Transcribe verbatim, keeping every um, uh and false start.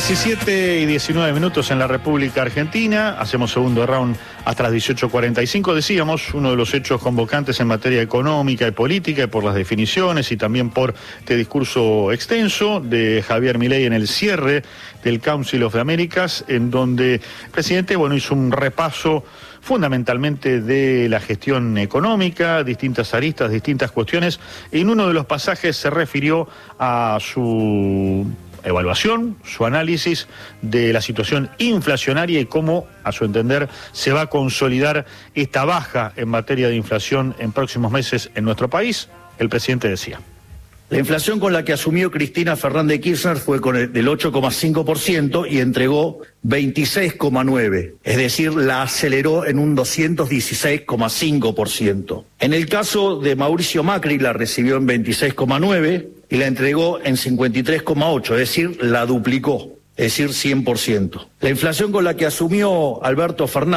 diecisiete y diecinueve minutos en la República Argentina. Hacemos segundo round hasta las dieciocho cuarenta y cinco. Decíamos, uno de los hechos convocantes en materia económica y política, y por las definiciones y también por este discurso extenso de Javier Milei en el cierre del Council of the Americas, en donde el presidente, bueno, hizo un repaso fundamentalmente de la gestión económica, distintas aristas, distintas cuestiones. En uno de los pasajes se refirió a su evaluación, su análisis de la situación inflacionaria y cómo, a su entender, se va a consolidar esta baja en materia de inflación en próximos meses en nuestro país. El presidente decía: la inflación con la que asumió Cristina Fernández de Kirchner fue con el del ocho coma cinco por ciento y entregó veintiséis coma nueve por ciento, es decir, la aceleró en un doscientos dieciséis coma cinco por ciento. En el caso de Mauricio Macri la recibió en veintiséis coma nueve por ciento y la entregó en cincuenta y tres coma ocho por ciento, es decir, la duplicó, es decir, cien por ciento. La inflación con la que asumió Alberto Fernández